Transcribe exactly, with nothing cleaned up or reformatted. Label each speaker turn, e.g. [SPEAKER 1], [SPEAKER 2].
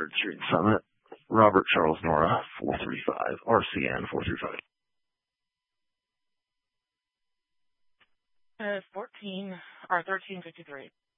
[SPEAKER 1] Third Street Summit. Robert Charles Nora, four three five, R C N four three five.
[SPEAKER 2] Uh, fourteen, or thirteen fifty-three.